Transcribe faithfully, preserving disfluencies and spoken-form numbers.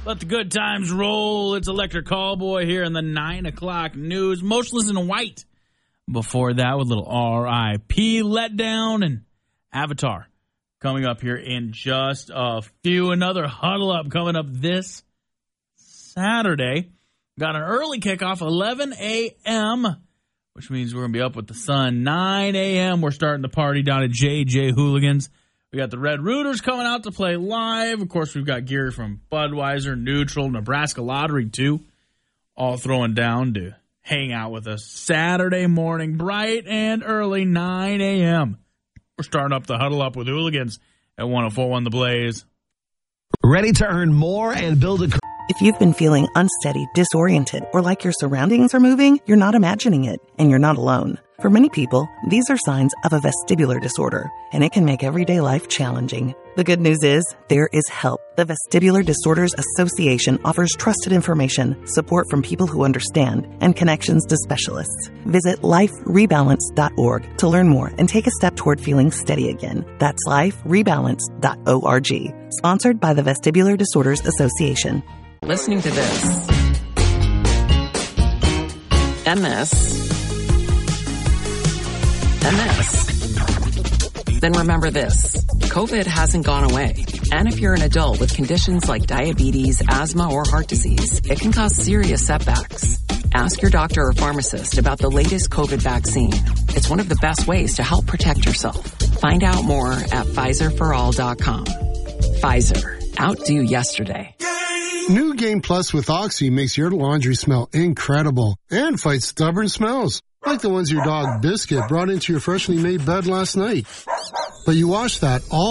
Let the good times roll. It's Electric Callboy here in the nine o'clock news. Motionless in White. Before that, with a little R I P Letdown and Avatar. Coming up here in just a few. Another huddle up coming up this Saturday. Got an early kickoff, eleven a.m., which means we're going to be up with the sun. nine a.m., we're starting the party down at J J Hooligans. We got the Red Rooters coming out to play live. Of course, we've got gear from Budweiser, Neutral, Nebraska Lottery, too. All throwing down to hang out with us Saturday morning, bright and early, nine a.m. We're starting up the huddle up with Hooligans at one oh four point one The Blaze. Ready to earn more and build a... If you've been feeling unsteady, disoriented, or like your surroundings are moving, you're not imagining it, and you're not alone. For many people, these are signs of a vestibular disorder, and it can make everyday life challenging. The good news is, there is help. The Vestibular Disorders Association offers trusted information, support from people who understand, and connections to specialists. Visit life rebalance dot org to learn more and take a step toward feeling steady again. That's life rebalance dot org. Sponsored by the Vestibular Disorders Association. Listening to this. And this. And this. Then remember this. COVID hasn't gone away. And if you're an adult with conditions like diabetes, asthma, or heart disease, it can cause serious setbacks. Ask your doctor or pharmacist about the latest COVID vaccine. It's one of the best ways to help protect yourself. Find out more at Pfizer for all dot com. Pfizer. Outdo yesterday. New Game Plus with Oxy makes your laundry smell incredible and fights stubborn smells, like the ones your dog Biscuit brought into your freshly made bed last night. But you wash that all